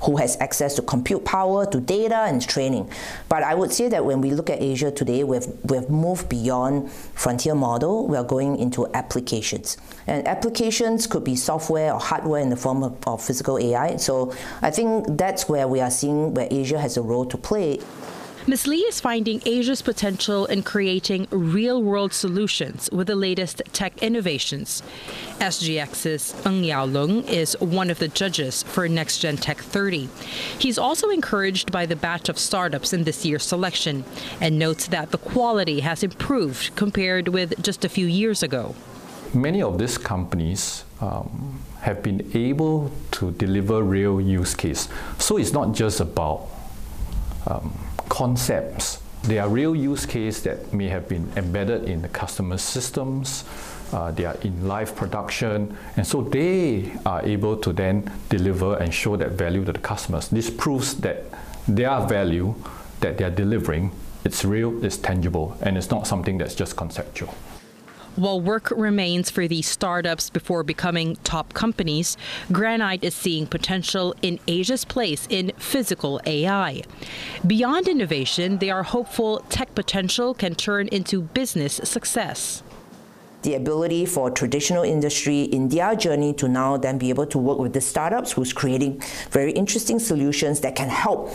who has access to compute power, to data and training. But I would say that when we look at Asia today, we've moved beyond frontier model. We are going into applications. And applications could be software or hardware in the form of physical AI. So I think that's where we are seeing where Asia has a role to play. Ms. Lee is finding Asia's potential in creating real-world solutions with the latest tech innovations. SGX's Ng Yao Lung is one of the judges for NextGen Tech 30. He's also encouraged by the batch of startups in this year's selection and notes that the quality has improved compared with just a few years ago. Many of these companies have been able to deliver real use case. So it's not just about concepts. They are real use cases that may have been embedded in the customer systems, they are in live production, and so they are able to then deliver and show that value to the customers. This proves that their value that they are delivering, it's real, it's tangible, and it's not something that's just conceptual. While work remains for these startups before becoming top companies, Granite is seeing potential in Asia's place in physical AI. Beyond innovation, they are hopeful tech potential can turn into business success. The ability for traditional industry in their journey to now then be able to work with the startups who's creating very interesting solutions that can help,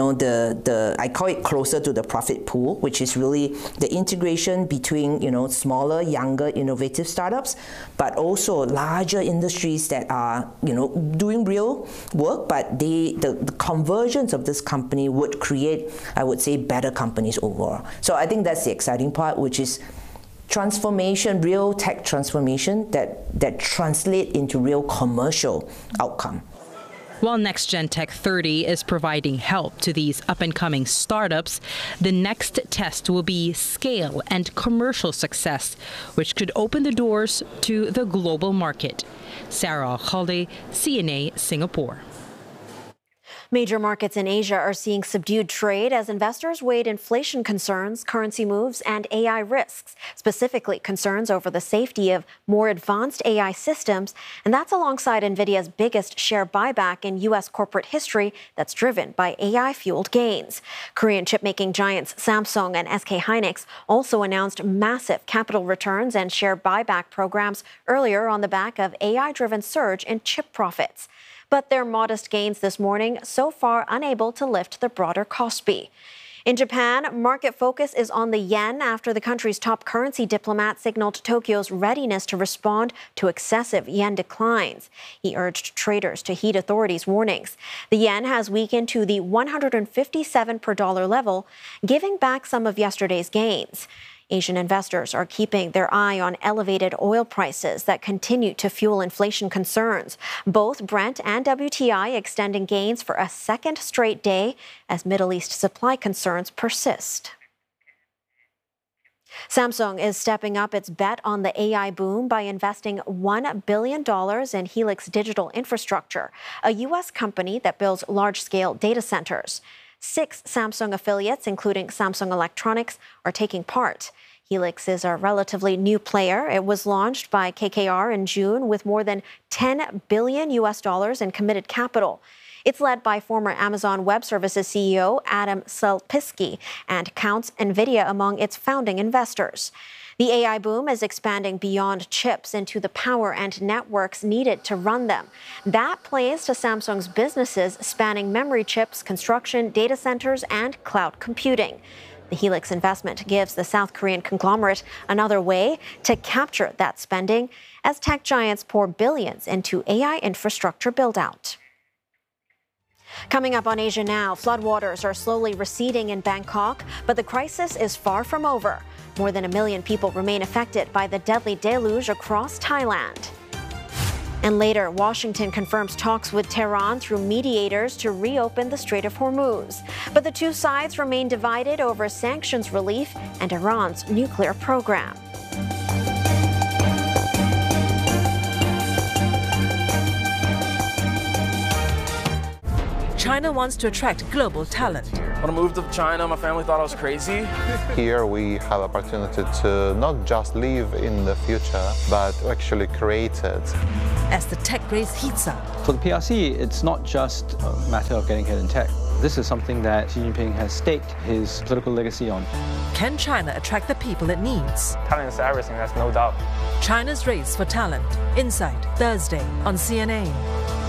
I call it closer to the profit pool, which is really the integration between, smaller, younger, innovative startups, but also larger industries that are, doing real work, but the convergence of this company would create, I would say, better companies overall. So I think that's the exciting part, which is transformation, real tech transformation that translate into real commercial outcome. While NextGen Tech 30 is providing help to these up-and-coming startups, the next test will be scale and commercial success, which could open the doors to the global market. Sarah Khalde, CNA, Singapore. Major markets in Asia are seeing subdued trade as investors weighed inflation concerns, currency moves, and AI risks, specifically concerns over the safety of more advanced AI systems. And that's alongside NVIDIA's biggest share buyback in U.S. corporate history that's driven by AI-fueled gains. Korean chipmaking giants Samsung and SK Hynix also announced massive capital returns and share buyback programs earlier on the back of AI-driven surge in chip profits. But their modest gains this morning so far unable to lift the broader Kospi. In Japan, market focus is on the yen after the country's top currency diplomat signaled Tokyo's readiness to respond to excessive yen declines. He urged traders to heed authorities' warnings. The yen has weakened to the 157 per dollar level, giving back some of yesterday's gains. Asian investors are keeping their eye on elevated oil prices that continue to fuel inflation concerns. Both Brent and WTI extending gains for a second straight day as Middle East supply concerns persist. Samsung is stepping up its bet on the AI boom by investing $1 billion in Helix Digital Infrastructure, a U.S. company that builds large-scale data centers. 6 Samsung affiliates, including Samsung Electronics, are taking part. Helix is a relatively new player. It was launched by KKR in June with more than $10 billion in committed capital. It's led by former Amazon Web Services CEO Adam Selipsky and counts NVIDIA among its founding investors. The AI boom is expanding beyond chips into the power and networks needed to run them. That plays to Samsung's businesses spanning memory chips, construction, data centers, and cloud computing. The Helix investment gives the South Korean conglomerate another way to capture that spending as tech giants pour billions into AI infrastructure build-out. Coming up on Asia Now, floodwaters are slowly receding in Bangkok, but the crisis is far from over. More than 1 million people remain affected by the deadly deluge across Thailand. And later, Washington confirms talks with Tehran through mediators to reopen the Strait of Hormuz. But the two sides remain divided over sanctions relief and Iran's nuclear program. China wants to attract global talent. When I moved to China, my family thought I was crazy. Here we have opportunity to not just live in the future, but to actually create it. As the tech race heats up, for the PRC, it's not just a matter of getting ahead in tech. This is something that Xi Jinping has staked his political legacy on. can China attract the people it needs? Talent is everything, that's no doubt. China's race for talent. Insight, Thursday on CNA.